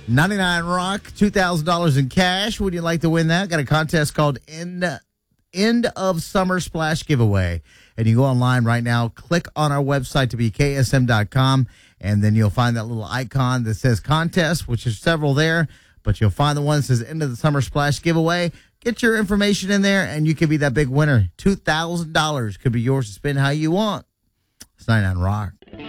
99 Rock, $2,000 in cash. Would you like to win that? Got a contest called End of Summer Splash Giveaway. And you go online right now, click on our website to be ksm.com, and then you'll find that little icon that says contest, which is several there, but you'll find the one that says End of the Summer Splash Giveaway. Get your information in there, and you could be that big winner. $2,000 could be yours to spend how you want. It's 99 Rock.